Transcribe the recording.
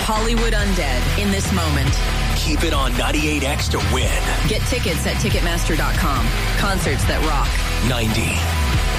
Hollywood Undead in this moment. Keep it on 98X to win. Get tickets at Ticketmaster.com. Concerts that rock. 90